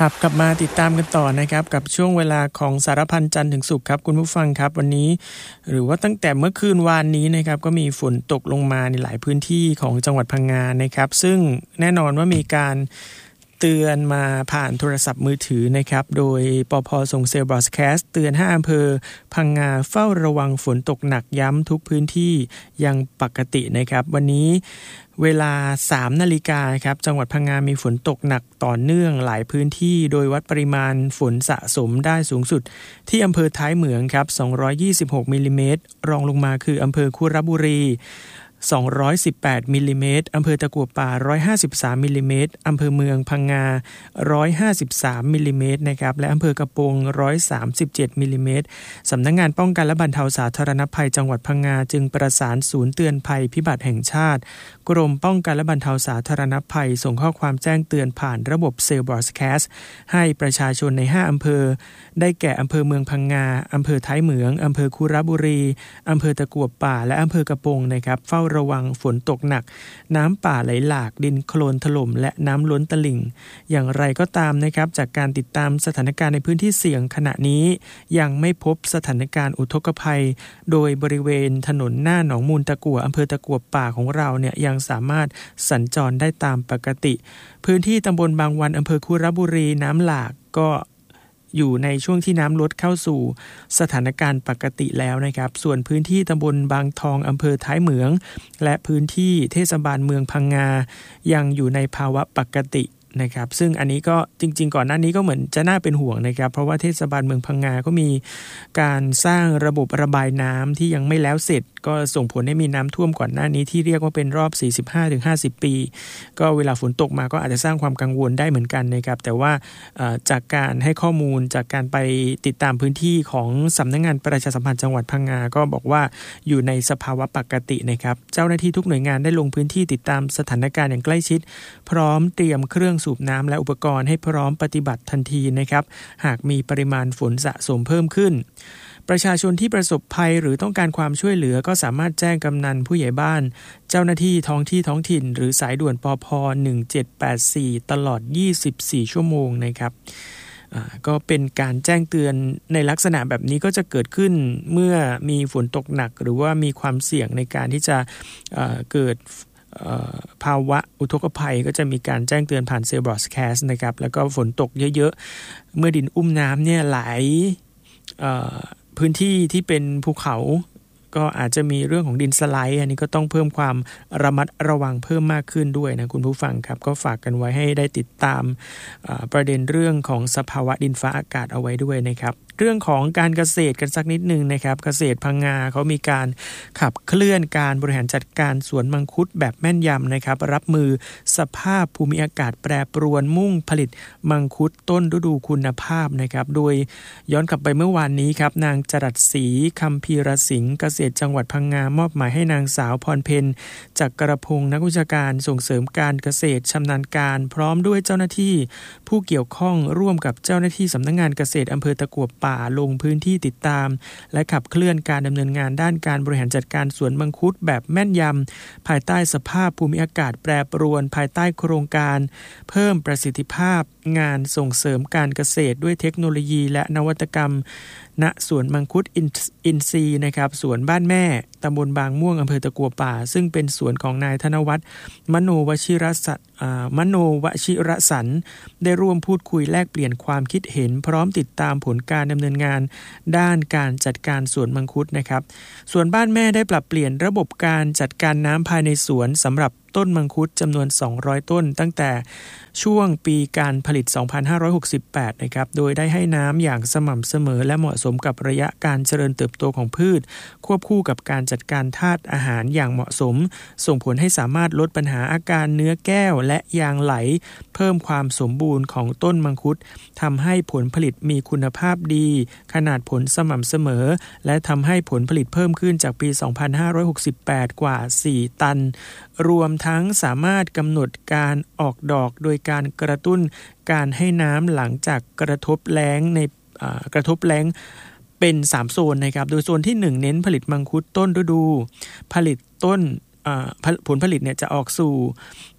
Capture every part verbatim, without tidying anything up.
ครับกลับมาติดตามกันต่อนะครับกับช่วงเวลาของสารพันจันทร์ถึงศุกร์ครับคุณผู้ฟังครับวันนี้หรือว่าตั้งแต่เมื่อคืนวานนี้นะครับก็มีฝนตกลงมาในหลายพื้นที่ของจังหวัดพังงานะครับซึ่งแน่นอนว่ามีการเตือนมาผ่านโทรศัพท์มือถือนะครับโดยปภ.ส่งเซลล์บรอดแคสต์เตือนห้าอำเภอพังงาเฝ้าระวังฝนตกหนักย้ำทุกพื้นที่ยังปกตินะครับวันนี้เวลา สามนาฬิกาครับจังหวัดพังงามีฝนตกหนักต่อเนื่องหลายพื้นที่โดยวัดปริมาณฝนสะสมได้สูงสุดที่อำเภอท้ายเหมืองครับสองร้อยยี่สิบหกมิลลิเมตรรองลงมาคืออำเภอคุระบุรีสองร้อยสิบแปดมิลลิเมตรอำเภอตะกั่วป่าหนึ่งร้อยห้าสิบสามมิลลิเมตรอำเภอเมืองพังงาหนึ่งร้อยห้าสิบสามมิลลิเมตรนะครับและอำเภอกระโปงหนึ่งร้อยสามสิบเจ็ดมิลลิเมตรสำนักงานป้องกันและบรรเทาสาธารณภัยจังหวัดพังงาจึงประสานศูนย์เตือนภัยพิบัติแห่งชาติกรมป้องกันและบรรเทาสาธารณภัยส่งข้อความแจ้งเตือนผ่านระบบเซลล์บรอดแคสต์ให้ประชาชนในห้าอำเภอได้แก่อำเภอเมืองพังงาอำเภอท้ายเหมืองอำเภอคุระบุรีอำเภอตะกั่วป่าและอำเภอกระโปงนะครับเฝ้าระวังฝนตกหนักน้ำป่าไหลหลากดินโคลนถล่มและน้ำล้นตลิ่งอย่างไรก็ตามนะครับจากการติดตามสถานการณ์ในพื้นที่เสี่ยงขณะนี้ยังไม่พบสถานการณ์อุทกภัยโดยบริเวณถนนหน้าหนองมูลตะกั่วอำเภอตะกั่วป่าของเราเนี่ยยังสามารถสัญจรได้ตามปกติพื้นที่ตำบลบางวันอำเภอคุระบุรีน้ำหลากก็อยู่ในช่วงที่น้ำลดเข้าสู่สถานการณ์ปกติแล้วนะครับส่วนพื้นที่ตำบลบางทองอำเภอท้ายเหมืองและพื้นที่เทศบาลเมืองพังงายังอยู่ในภาวะปกตินะครับซึ่งอันนี้ก็จริงๆก่อนหน้านี้ก็เหมือนจะน่าเป็นห่วงนะครับเพราะว่าเทศบาลเมืองพังงาก็มีการสร้างระบบระบายน้ำที่ยังไม่แล้วเสร็จก็ส่งผลให้มีน้ำท่วมก่อนหน้านี้ที่เรียกว่าเป็นรอบ สี่สิบห้าถึงห้าสิบ ปีก็เวลาฝนตกมาก็อาจจะสร้างความกังวลได้เหมือนกันนะครับแต่ว่าจากการให้ข้อมูลจากการไปติดตามพื้นที่ของสำนักงานประชาสัมพันธ์จังหวัดพังงาก็บอกว่าอยู่ในสภาวะปกตินะครับเจ้าหน้าที่ทุกหน่วยงานได้ลงพื้นที่ติดตามสถานการณ์อย่างใกล้ชิดพร้อมเตรียมเครื่องสูบน้ำและอุปกรณ์ให้พร้อมปฏิบัติทันทีนะครับหากมีปริมาณฝนสะสมเพิ่มขึ้นประชาชนที่ประสบภัยหรือต้องการความช่วยเหลือก็สามารถแจ้งกำนันผู้ใหญ่บ้านเจ้าหน้าที่ท้องที่ท้องถิ่นหรือสายด่วนปภหนึ่งเจ็ดแปดสี่ตลอดยี่สิบสี่ชั่วโมงนะครับก็เป็นการแจ้งเตือนในลักษณะแบบนี้ก็จะเกิดขึ้นเมื่อมีฝนตกหนักหรือว่ามีความเสี่ยงในการที่จะเอ่อเกิดภาวะอุทกภัยก็จะมีการแจ้งเตือนผ่านเซลล์บรอดแคสต์นะครับแล้วก็ฝนตกเยอะๆเมื่อดินอุ้มน้ำเนี่ยหลายพื้นที่ที่เป็นภูเขาก็อาจจะมีเรื่องของดินสไลด์อันนี้ก็ต้องเพิ่มความระมัดระวังเพิ่มมากขึ้นด้วยนะคุณผู้ฟังครับก็ฝากกันไว้ให้ได้ติดตามประเด็นเรื่องของสภาวะดินฟ้าอากาศเอาไว้ด้วยนะครับเรื่องของการเกษตรกันสักนิดนึงนะครับเกษตรพังงาเขามีการขับเคลื่อนการบริหารจัดการสวนมังคุดแบบแม่นยำนะครับรับมือสภาพภูมิอากาศแปรปรวนมุ่งผลิตมังคุดต้นฤดูคุณภาพนะครับโดยย้อนกลับไปเมื่อวานนี้ครับนางจรัสศรีคำพีรสิงห์เกษตรจังหวัดพังงามอบหมายให้นางสาวพรเพ็ญจักรพงศ์นักวิชาการส่งเสริมการเกษตรชำนาญการพร้อมด้วยเจ้าหน้าที่ผู้เกี่ยวข้องร่วมกับเจ้าหน้าที่สำนักงานเกษตรอำเภอตะกั่วป่าลงพื้นที่ติดตามและขับเคลื่อนการดำเนินงานด้านการบริหารจัดการสวนมังคุดแบบแม่นยำภายใต้สภาพภูมิอากาศแปรปรวนภายใต้โครงการเพิ่มประสิทธิภาพงานส่งเสริมการเกษตรด้วยเทคโนโลยีและนวัตกรรมณสวนมังคุดอินทรีย์นะครับสวนบ้านแม่ตำบลบางม่วงอำเภอตะกั่วป่าซึ่งเป็นสวนของนายธนวัฒน์มโนวชิรสมโนวชิรสรรได้ร่วมพูดคุยแลกเปลี่ยนความคิดเห็นพร้อมติดตามผลการดำเนินงานด้านการจัดการสวนมังคุดนะครับสวนบ้านแม่ได้ปรับเปลี่ยนระบบการจัดการน้ำภายในสวนสำหรับต้นมังคุดจำนวนสองร้อยต้นตั้งแต่ช่วงปีการผลิตสองพันห้าร้อยหกสิบแปดนะครับโดยได้ให้น้ำอย่างสม่ำเสมอและเหมาะสมกับระยะการเจริญเติบโตของพืชควบคู่กับการจัดการธาตุอาหารอย่างเหมาะสมส่งผลให้สามารถลดปัญหาอาการเนื้อแก้วและยางไหลเพิ่มความสมบูรณ์ของต้นมังคุดทำให้ผลผลิตมีคุณภาพดีขนาดผลสม่ำเสมอและทำให้ผลผลิตเพิ่มขึ้นจากปีสองพันห้าร้อยหกสิบแปดกว่าสี่ตันรวมทั้งสามารถกำหนดการออกดอกโดยการกระตุ้นการให้น้ำหลังจากกระทบแล้งในกระทบแล้งเป็นสามโซนนะครับโดยโซนที่หนึ่งเน้นผลิตมังคุดต้นฤดูผลิตต้นผลผลิตเนี่ยจะออกสู่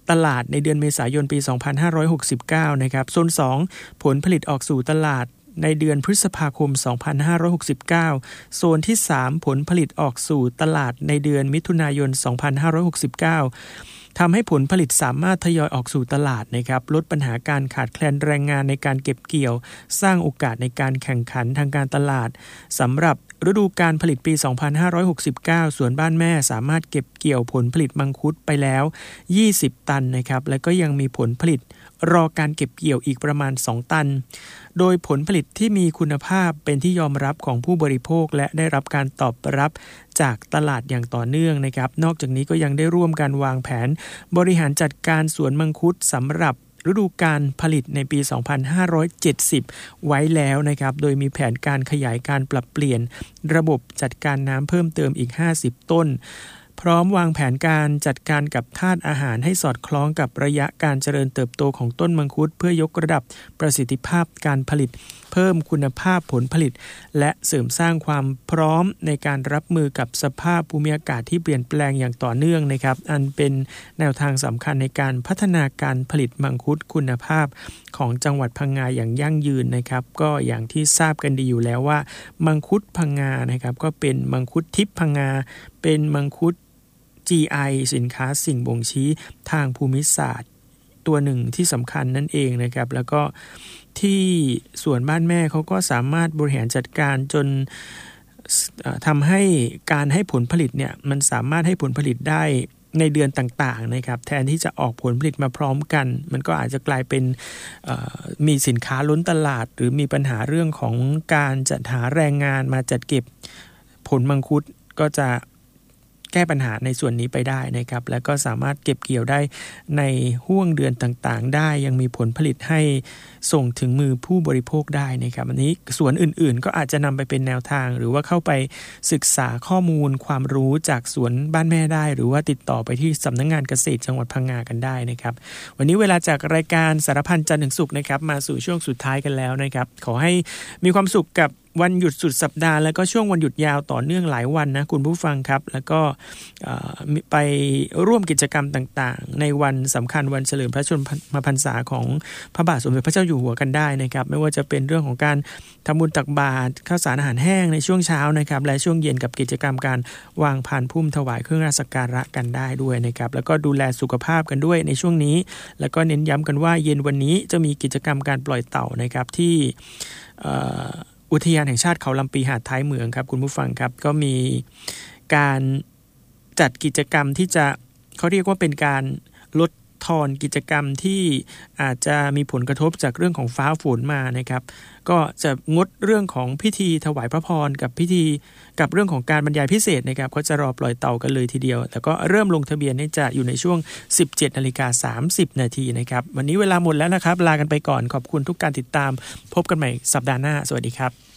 ตลาดในเดือนเมษายนปีสองพันห้าร้อยหกสิบเก้านะครับโซนสองผลผลิตออกสู่ตลาดในเดือนพฤษภาคมสองพันห้าร้อยหกสิบเก้าโซนที่สามผลผลิตออกสู่ตลาดในเดือนมิถุนายนสองพันห้าร้อยหกสิบเก้าทำให้ผลผลิตสามารถทยอยออกสู่ตลาดนะครับลดปัญหาการขาดแคลนแรงงานในการเก็บเกี่ยวสร้างโอกาสในการแข่งขันทางการตลาดสำหรับฤดูการผลิตปีสองพันห้าร้อยหกสิบเก้าสวนบ้านแม่สามารถเก็บเกี่ยวผลผลิตมังคุดไปแล้วยี่สิบตันนะครับและก็ยังมีผลผลิตรอการเก็บเกี่ยวอีกประมาณสองตันโดยผลผลิตที่มีคุณภาพเป็นที่ยอมรับของผู้บริโภคและได้รับการตอบรับจากตลาดอย่างต่อเนื่องนะครับนอกจากนี้ก็ยังได้ร่วมกันวางแผนบริหารจัดการสวนมังคุดสำหรับฤดูการผลิตในปีสองพันห้าร้อยเจ็ดสิบไว้แล้วนะครับโดยมีแผนการขยายการปรับเปลี่ยนระบบจัดการน้ำเพิ่มเติมอีกห้าสิบต้นพร้อมวางแผนการจัดการกับธาตุอาหารให้สอดคล้องกับระยะการเจริญเติบโตของต้นมังคุดเพื่อยกระดับประสิทธิภาพการผลิตเพิ่มคุณภาพผลผลิตและเสริมสร้างความพร้อมในการรับมือกับสภาพภูมิอากาศที่เปลี่ยนแปลงอย่างต่อเนื่องนะครับอันเป็นแนวทางสำคัญในการพัฒนาการผลิตมังคุดคุณภาพของจังหวัดพังงาอย่างยั่งยืนนะครับก็อย่างที่ทราบกันดีอยู่แล้วว่ามังคุดพังงานะครับก็เป็นมังคุดทิพย์พังงาเป็นมังคุดจี ไอ สินค้าสิ่งบ่งชี้ทางภูมิศาสตร์ตัวหนึ่งที่สำคัญนั่นเองนะครับแล้วก็ที่สวนบ้านแม่เขาก็สามารถบริหารจัดการจนทำให้การให้ผลผลิตเนี่ยมันสามารถให้ผลผลิตได้ในเดือนต่างๆนะครับแทนที่จะออกผลผลิตมาพร้อมกันมันก็อาจจะกลายเป็นมีสินค้าล้นตลาดหรือมีปัญหาเรื่องของการจัดหาแรงงานมาจัดเก็บผลมังคุดก็จะแก้ปัญหาในส่วนนี้ไปได้นะครับแล้วก็สามารถเก็บเกี่ยวได้ในห่วงเดือนต่างๆได้ยังมีผลผลิตให้ส่งถึงมือผู้บริโภคได้นะครับอันนี้ส่วนอื่นๆก็อาจจะนำไปเป็นแนวทางหรือว่าเข้าไปศึกษาข้อมูลความรู้จากสวนบ้านแม่ได้หรือว่าติดต่อไปที่สำนักงานเกษตรจังหวัดพังงากันได้นะครับวันนี้เวลาจากรายการสารพันจันทร์ถึงศุกร์นะครับมาสู่ช่วงสุดท้ายกันแล้วนะครับขอให้มีความสุขกับวันหยุดสุดสัปดาห์แล้วก็ช่วงวันหยุดยาวต่อเนื่องหลายวันนะคุณผู้ฟังครับแล้วก็ไปร่วมกิจกรรมต่างๆในวันสำคัญวันเฉลิมพระชนมพรรษาของพระบาทสมเด็จพระเจ้าอยู่หัวกันได้นะครับไม่ว่าจะเป็นเรื่องของการทำบุญตักบาตรข้าวสารอาหารแห้งในช่วงเช้านะครับและช่วงเย็นกับกิจกรรมการวางพานพุ่มถวายเครื่องราชการะกันได้ด้วยนะครับแล้วก็ดูแลสุขภาพกันด้วยในช่วงนี้แล้วก็เน้นย้ำกันว่าเย็นวันนี้จะมีกิจกรรมการปล่อยเต่านะครับที่อุทยานแห่งชาติเขาลำปีหาดท้ายเมืองครับคุณผู้ฟังครับก็มีการจัดกิจกรรมที่จะเขาเรียกว่าเป็นการลดทอนกิจกรรมที่อาจจะมีผลกระทบจากเรื่องของฟ้าฝนมานะครับก็จะงดเรื่องของพิธีถวายพระพรกับพิธีกับเรื่องของการบรรยายพิเศษนะครับก็จะรอปล่อยเต่ากันเลยทีเดียวแต่ก็เริ่มลงทะเบียนให้จะอยู่ในช่วง สิบเจ็ดนาฬิกาสามสิบนาทีนะครับวันนี้เวลาหมดแล้วนะครับลากันไปก่อนขอบคุณทุกการติดตามพบกันใหม่สัปดาห์หน้าสวัสดีครับ